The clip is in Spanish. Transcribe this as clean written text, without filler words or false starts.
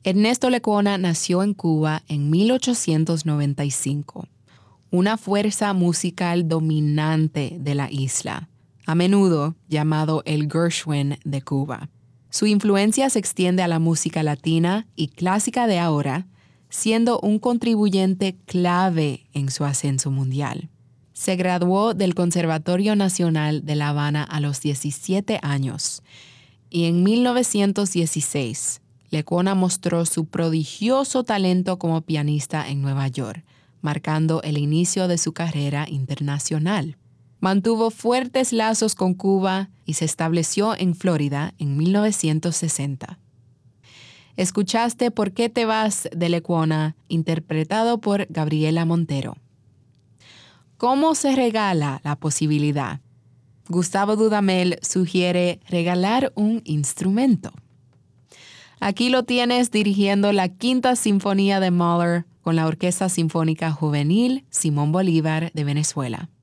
Ernesto Lecuona nació en Cuba en 1895, una fuerza musical dominante de la isla, a menudo llamado el Gershwin de Cuba. Su influencia se extiende a la música latina y clásica de ahora, siendo un contribuyente clave en su ascenso mundial. Se graduó del Conservatorio Nacional de La Habana a los 17 años y en 1916 Lecuona mostró su prodigioso talento como pianista en Nueva York, marcando el inicio de su carrera internacional. Mantuvo fuertes lazos con Cuba y se estableció en Florida en 1960. Escuchaste ¿Por qué te vas? De Lecuona, interpretado por Gabriela Montero. ¿Cómo se regala la posibilidad? Gustavo Dudamel sugiere regalar un instrumento. Aquí lo tienes dirigiendo la Quinta Sinfonía de Mahler con la Orquesta Sinfónica Juvenil Simón Bolívar de Venezuela.